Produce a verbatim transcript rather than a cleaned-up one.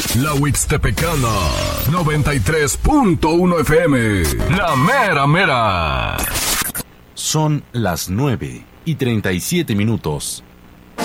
La Huixtepecana, noventa y tres punto uno F M. La mera mera. Son las nueve y treinta y siete minutos.